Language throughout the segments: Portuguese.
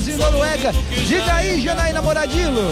Brasil e Noruega. Diga aí, Janaína Moradilo.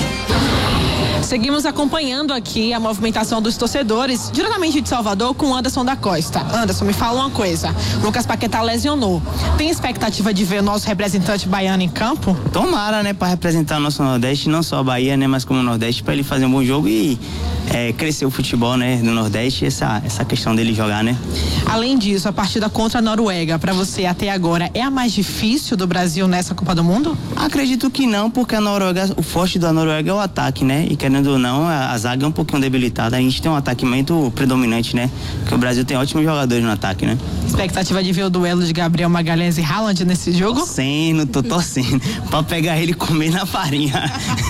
Seguimos acompanhando aqui a movimentação dos torcedores, diretamente de Salvador, com Anderson da Costa. Anderson, me fala uma coisa. Lucas Paquetá lesionou. Tem expectativa de ver o nosso representante baiano em campo? Tomara, né, para representar o nosso Nordeste, não só a Bahia, né, mas como o Nordeste, para ele fazer um bom jogo e crescer o futebol, né, do Nordeste, essa questão dele jogar, né. Além disso, a partida contra a Noruega, para você até agora, é a mais difícil do Brasil nessa Copa do Mundo? Acredito que não, porque a Noruega, o forte da Noruega é o ataque, né, e querendo ou não, a zaga é um pouquinho debilitada, a gente tem um ataque muito predominante, né, porque o Brasil tem ótimos jogadores no ataque, né. Expectativa de ver o duelo de Gabriel Magalhães e Haaland nesse jogo? Tô torcendo, pra pegar ele e comer na farinha.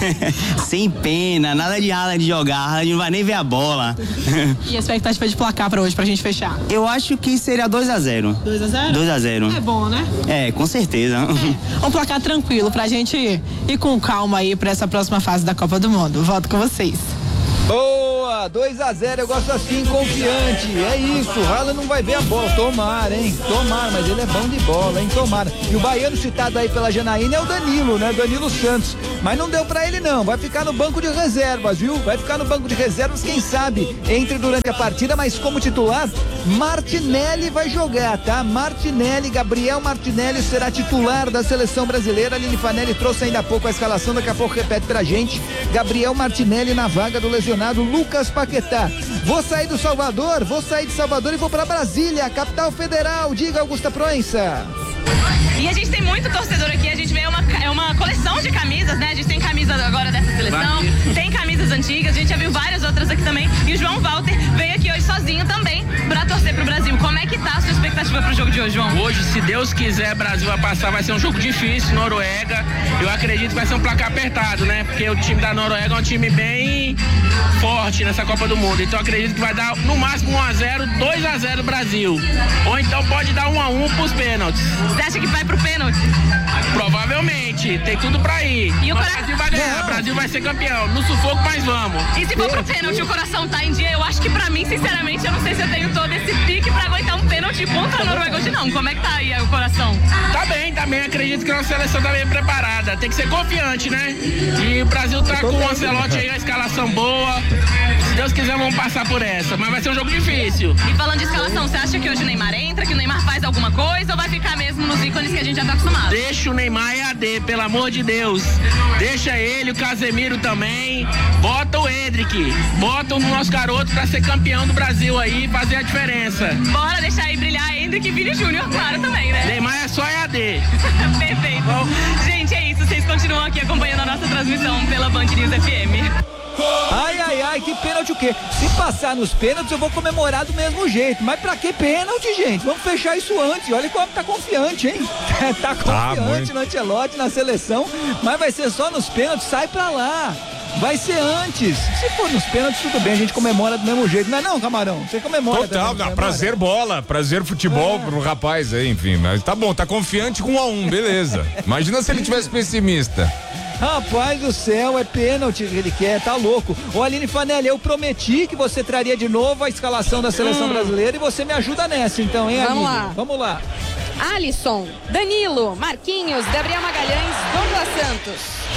Sem pena, nada de Haaland jogar, Haaland não vai nem ver a bola. E a expectativa de placar pra hoje, pra gente fechar? Eu acho que seria 2-0. 2-0? 2-0. É bom, né? Com certeza. Um placar tranquilo pra gente ir com calma aí pra essa próxima fase da Copa do Mundo. Volto com vocês. Boa, 2-0, eu gosto assim, confiante, é isso, o Haaland não vai ver a bola, tomara, hein, tomara, mas ele é bom de bola, hein, tomara. E o baiano citado aí pela Janaína é o Danilo, né, Danilo Santos, mas não deu pra ele não, vai ficar no banco de reservas, viu, vai ficar no banco de reservas, quem sabe, entre durante a partida, mas como titular, Martinelli vai jogar, tá, Martinelli, Gabriel Martinelli será titular da seleção brasileira. A Aline Fanelli trouxe ainda há pouco a escalação, daqui a pouco repete pra gente, Gabriel Martinelli na vaga do lesionado Lucas Paquetá. Vou sair de Salvador e vou pra Brasília, capital federal. Diga, Augusta Proença. E a gente tem muito torcedor aqui, a gente vê uma coleção de camisas, né? A gente tem camisas agora dessa seleção, tem camisas antigas, a gente já viu várias outras aqui também. E o João Walter veio aqui hoje sozinho também pra torcer pro Brasil. Como é que tá a sua expectativa pro jogo de hoje, João? Hoje, se Deus quiser, Brasil vai passar, vai ser um jogo difícil, Noruega. Eu acredito que vai ser um placar apertado, né? Porque o time da Noruega é um time bem forte nessa Copa do Mundo. Então eu acredito que vai dar no máximo 1-0, 2-0 Brasil. Ou então pode dar 1-1 pros pênaltis. Você acha que vai pro pênalti? Provavelmente, tem tudo pra ir. E o Brasil vai ganhar, o Brasil vai ser campeão. No sufoco, mas vamos. E se for pro pênalti, o coração tá em dia? Eu acho que pra mim, sinceramente, eu não sei se eu tenho todo esse pique pra aguentar um pênalti contra a Noruega hoje não. Como é que tá aí o coração? Tá bem, acredito que a nossa seleção tá bem preparada. Tem que ser confiante, né? E o Brasil tá com o Ancelotti aí, a escalação boa. Se Deus quiser, vamos passar por essa. Mas vai ser um jogo difícil. E falando de escalação, você acha que hoje o Neymar entra, que o Neymar faz alguma coisa ou vai ficar mesmo nos ícones que a gente já tá acostumado? Deixa o Neymar EAD, pelo amor de Deus. Deixa ele, o Casemiro também. Bota o Endrick. Bota o nosso garoto pra ser campeão do Brasil aí e fazer a diferença. Bora deixar aí brilhar Endrick e Vini Júnior, claro, também, né? Neymar é só EAD. Perfeito. Gente, é isso. Vocês continuam aqui acompanhando a nossa transmissão pela Band News FM. Ai, que pênalti o quê? Se passar nos pênaltis eu vou comemorar do mesmo jeito, mas pra que pênalti, gente? Vamos fechar isso antes, olha como tá confiante, hein? Tá confiante no Ancelotti, na seleção, mas vai ser só nos pênaltis, sai pra lá. Vai ser antes. Se for nos pênaltis, tudo bem, a gente comemora do mesmo jeito. Não é não, Camarão? Você comemora. Total, prazer bola, prazer futebol pro rapaz aí, enfim. Mas tá bom, tá confiante com 1-1, beleza. Imagina se ele tivesse pessimista. Rapaz do céu, é pênalti que ele quer, tá louco. Ô Aline Fanelli, eu prometi que você traria de novo a escalação da seleção brasileira e você me ajuda nessa então, hein, Aline? Vamos lá. Alisson, Danilo, Marquinhos, Gabriel Magalhães, Douglas Santos,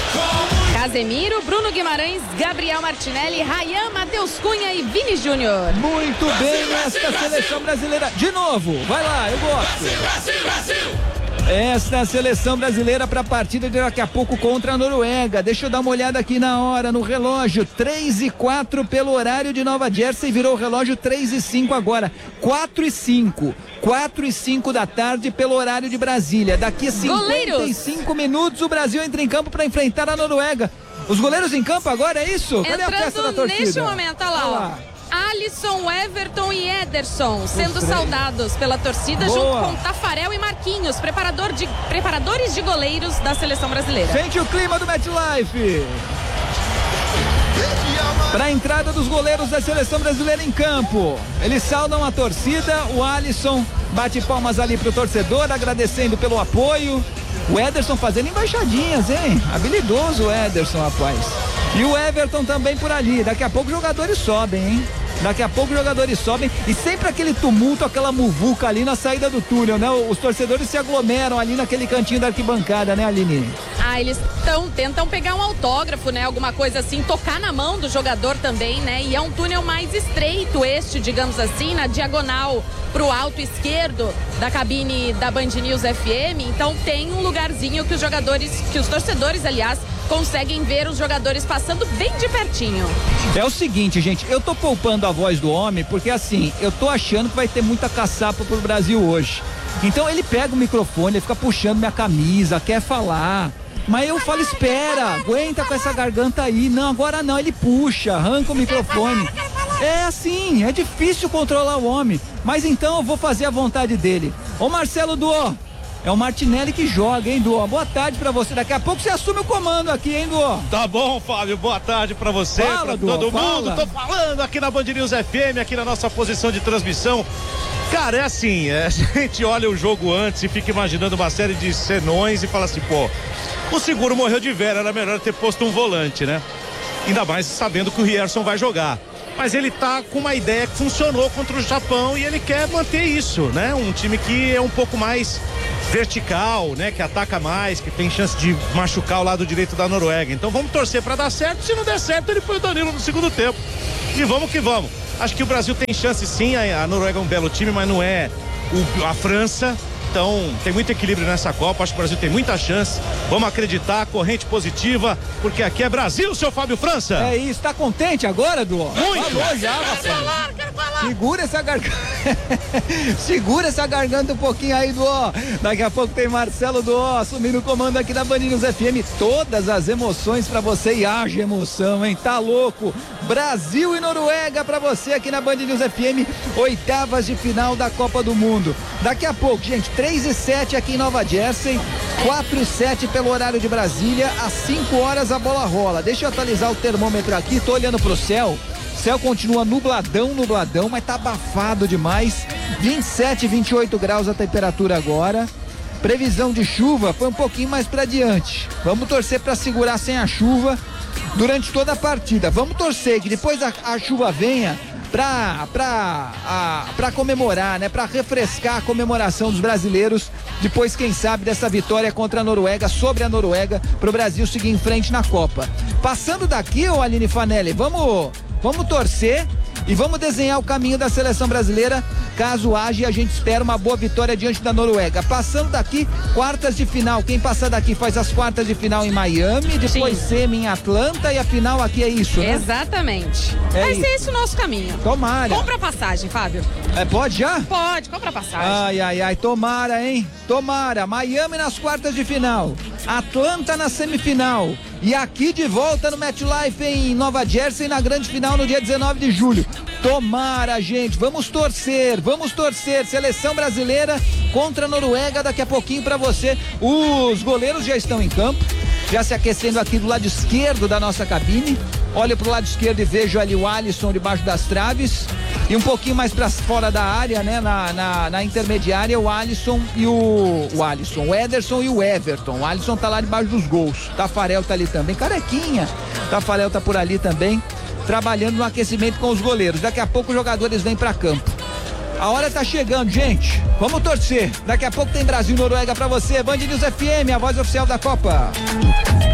Casemiro, Bruno Guimarães, Gabriel Martinelli, Rayan, Matheus Cunha e Vini Júnior. Muito bem, esta seleção brasileira. De novo, vai lá, eu gosto. Brasil! Esta é a seleção brasileira para a partida de daqui a pouco contra a Noruega. Deixa eu dar uma olhada aqui na hora, no relógio. 3:04 pelo horário de Nova Jersey, virou o relógio 3:05 agora. 4:05. 4:05 da tarde pelo horário de Brasília. Daqui a 55 minutos o Brasil entra em campo para enfrentar a Noruega. Os goleiros em campo agora, é isso? Cadê a festa da torcida? Neste momento, olha lá, ó. Alisson, Everton e Ederson sendo saudados pela torcida. Boa. Junto com Tafarel e Marquinhos, preparadores de goleiros da seleção brasileira. Sente o clima do MetLife. Para a entrada dos goleiros da seleção brasileira em campo, eles saudam a torcida. O Alisson bate palmas ali pro torcedor, agradecendo pelo apoio. O Ederson fazendo embaixadinhas, hein? Habilidoso o Ederson, rapaz. E o Everton também por ali. Daqui a pouco os jogadores sobem, hein? Daqui a pouco os jogadores sobem e sempre aquele tumulto, aquela muvuca ali na saída do túnel, né? Os torcedores se aglomeram ali naquele cantinho da arquibancada, né, Aline? Eles tentam pegar um autógrafo, né? Alguma coisa assim, tocar na mão do jogador também, né? E é um túnel mais estreito este, digamos assim, na diagonal pro alto esquerdo da cabine da Band News FM. Então tem um lugarzinho que os torcedores, aliás, conseguem ver os jogadores passando bem de pertinho. É o seguinte, gente, eu tô poupando a voz do homem porque assim, eu tô achando que vai ter muita caçapa pro Brasil hoje. Então ele pega o microfone, ele fica puxando minha camisa, quer falar. Mas eu falo, espera, aguenta com essa garganta aí. Não, agora não, ele puxa, arranca o microfone. É assim, é difícil controlar o homem. Mas então eu vou fazer a vontade dele. Ô Marcelo Duó, é o Martinelli que joga, hein, Duó? Boa tarde pra você. Daqui a pouco você assume o comando aqui, hein, Duó? Tá bom, Fábio. Boa tarde pra você, pra todo mundo. Tô falando aqui na Band News FM, aqui na nossa posição de transmissão. Cara, é assim, a gente olha o jogo antes e fica imaginando uma série de senões e fala assim, pô, o Seguro morreu de vera, era melhor ter posto um volante, né? Ainda mais sabendo que o Rierson vai jogar. Mas ele tá com uma ideia que funcionou contra o Japão e ele quer manter isso, né? Um time que é um pouco mais vertical, né? Que ataca mais, que tem chance de machucar o lado direito da Noruega. Então vamos torcer pra dar certo. Se não der certo, ele põe o Danilo no segundo tempo. E vamos que vamos. Acho que o Brasil tem chance sim, a Noruega é um belo time, mas não é a França. Então tem muito equilíbrio nessa Copa, acho que o Brasil tem muita chance. Vamos acreditar, corrente positiva, porque aqui é Brasil, seu Fábio França. É isso, tá contente agora, Duó? Muito! Falou já, quero falar. Segura essa garganta. Segura essa garganta um pouquinho aí, Duó. Daqui a pouco tem Marcelo Duó assumindo o comando aqui da Band News FM. Todas as emoções pra você e haja emoção, hein? Tá louco? Brasil e Noruega pra você aqui na Band News FM, oitavas de final da Copa do Mundo. Daqui a pouco, gente, 3:07 aqui em Nova Jersey, 4:07 pelo horário de Brasília, às 5 horas a bola rola. Deixa eu atualizar o termômetro aqui, tô olhando pro céu. O céu continua nubladão, mas tá abafado demais. 27, 28 graus a temperatura agora. Previsão de chuva foi um pouquinho mais pra diante. Vamos torcer pra segurar sem a chuva durante toda a partida. Vamos torcer que depois a chuva venha pra comemorar, né? Pra refrescar a comemoração dos brasileiros depois, quem sabe, dessa vitória contra a Noruega, sobre a Noruega, pro Brasil seguir em frente na Copa. Passando daqui, ô Aline Fanelli, vamos torcer e vamos desenhar o caminho da seleção brasileira, caso haja, e a gente espera uma boa vitória diante da Noruega. Passando daqui, quartas de final. Quem passar daqui faz as quartas de final em Miami, depois semi em Atlanta e a final aqui é isso, né? Exatamente. Vai ser esse o nosso caminho. Tomara. Compra a passagem, Fábio. Pode já? Pode, compra a passagem. Ai, tomara, hein? Tomara. Miami nas quartas de final, Atlanta na semifinal e aqui de volta no MetLife em Nova Jersey na grande final no dia 19 de julho. Tomara, gente, vamos torcer, seleção brasileira contra a Noruega daqui a pouquinho pra você. Os goleiros já estão em campo, já se aquecendo aqui do lado esquerdo da nossa cabine. Olho pro lado esquerdo e vejo ali o Alisson debaixo das traves e um pouquinho mais pra fora da área, né, na intermediária, o Alisson e o Ederson e o Everton. O Alisson tá lá debaixo dos gols, Tafarel tá ali também, carequinha, Tafarel tá por ali também, trabalhando no aquecimento com os goleiros. Daqui a pouco os jogadores vêm pra campo. A hora tá chegando, gente. Vamos torcer. Daqui a pouco tem Brasil e Noruega pra você. Band News FM, a voz oficial da Copa.